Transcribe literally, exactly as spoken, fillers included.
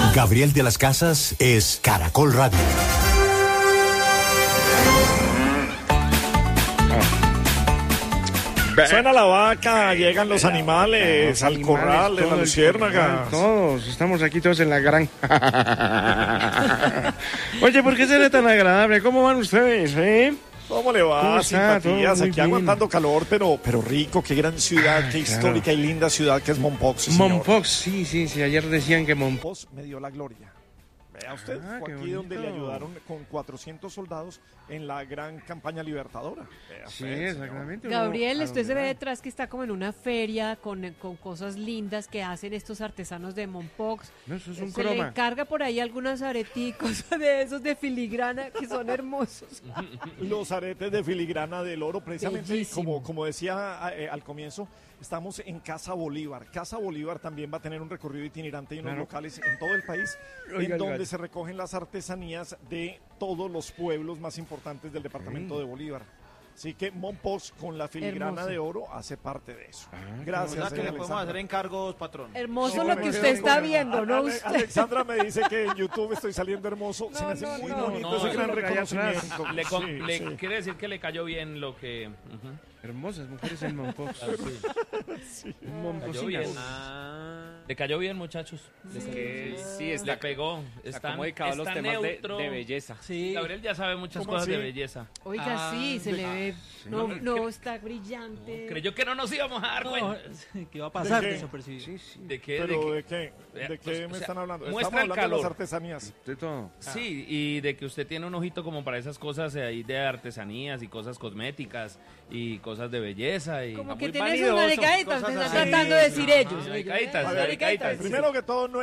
Gabriel de las Casas es Caracol Radio. Suena la vaca, llegan los animales Los al animales, corral de la todo el luciérnaga. corral, Todos, estamos aquí todos en la granja. Oye, ¿por qué será tan agradable? ¿Cómo van ustedes, eh? ¿Cómo le va? ¿Cómo está? Simpatías, Todo muy aquí bien. aguantando calor, pero, pero rico, qué gran ciudad, Ah, qué claro. histórica y linda ciudad que es Mompox. Sí, señor. Mompox, sí, sí, sí, ayer decían que Mompox. Mompox me dio la gloria. Vea usted, Ah, fue qué aquí donde le bonito. ayudaron con cuatrocientos soldados en la gran campaña libertadora. Vea Sí, usted, señor. exactamente. Gabriel, ¿A usted dónde se ve van? detrás que está como en una feria con, con cosas lindas que hacen estos artesanos de Mompox. No, eso es un Se le croma. encarga por ahí algunos areticos de esos de filigrana que son hermosos. Los aretes de filigrana del oro, precisamente Bellísimo. como, como decía eh, al comienzo, estamos en Casa Bolívar. Casa Bolívar también va a tener un recorrido itinerante y unos Claro. locales en todo el país, Oiga, en donde oiga. se recogen las artesanías de todos los pueblos más importantes del departamento Mm. de Bolívar. Así que Mompox con la filigrana Hermoso. de oro hace parte de eso. Ah, Gracias, ¿Verdad que le señor podemos Alexandra. hacer encargos, patrón? Hermoso No, lo me que quedo usted está con- viendo, ¿no? Ale- Usted. Alexandra me dice que en YouTube estoy saliendo hermoso. Se No, me hace no, muy no. bonito No, ese no, gran lo que hay atrás. reconocimiento. Le, con- Sí, le sí. quiere decir que le cayó bien lo que... ujú. Hermosas mujeres en Mompox. Ah, sí. Cayó Momposinas. bien. Le cayó bien, muchachos. Es que sí, Le está, pegó. está Están, como dedicado a los está temas de, neutro. de belleza. Sí, Gabriel ya sabe muchas ¿Cómo cosas así? de belleza. Oiga, Ah, sí, se le ve. No, No, no, cre- está brillante. Creyó que no nos íbamos a dar cuenta. ¿Qué va a pasar? ¿De qué? Desapercibido. Sí, sí, ¿De qué? ¿Pero ¿De de qué? Vea, ¿De pues, qué o me sea, están hablando? muestra Estamos el hablando de las calor. artesanías. de todo. Sí, y de que usted tiene un ojito como para esas cosas ahí de artesanías y cosas cosméticas y cosas de belleza y Como Está que muy tiene sus vanidoso, maricaditas, cosas me están así. tratando de decir ellos. Maricaditas, Oiga, maricaditas. sí. Primero que todo, no